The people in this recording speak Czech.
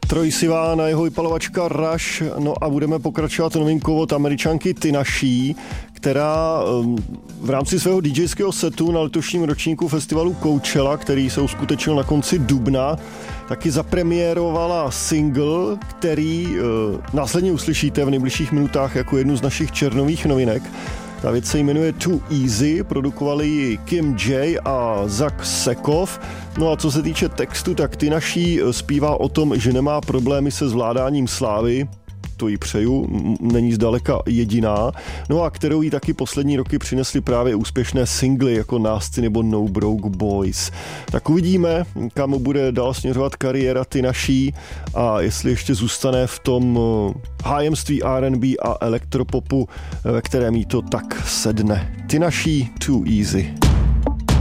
Troy Sivan a jeho vypalovačka Rush, no a budeme pokračovat novinkou od Američanky Tinashe, která v rámci svého DJského setu na letošním ročníku festivalu Coachella, který se uskutečnil na konci dubna, taky zapremiérovala single, který následně uslyšíte v nejbližších minutách jako jednu z našich černových novinek. Ta věc se jmenuje Too Easy, produkovali ji Kim J a Zach Sekov. No a co se týče textu, tak Tinashe zpívá o tom, že nemá problémy se zvládáním slávy, to jí přeju, není zdaleka jediná, no a kterou jí taky poslední roky přinesly právě úspěšné singly jako Nasty nebo No Broke Boys. Tak uvidíme, kam bude dál směřovat kariéra Tinashe a jestli ještě zůstane v tom hájemství R&B a elektropopu, ve kterém jí to tak sedne. Tinashe Too Easy.